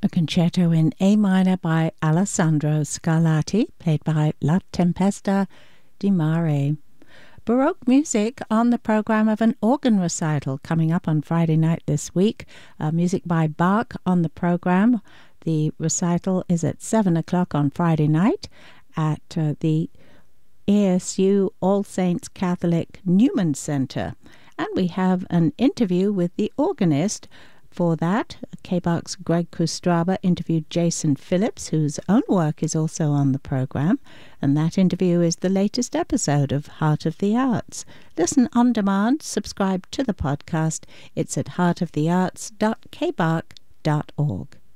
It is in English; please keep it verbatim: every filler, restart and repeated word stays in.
a concerto in A minor by Alessandro Scarlatti, played by La Tempesta di Mare. Baroque music on the program of an organ recital coming up on Friday night this week. Uh, music by Bach on the program. The recital is at seven o'clock on Friday night at uh, the A S U All Saints Catholic Newman Center. And we have an interview with the organist. For that, K B A C's Greg Kustraba interviewed Jason Phillips, whose own work is also on the program, and that interview is the latest episode of Heart of the Arts. Listen on demand, subscribe to the podcast. It's at heart of the arts dot k b a c dot org.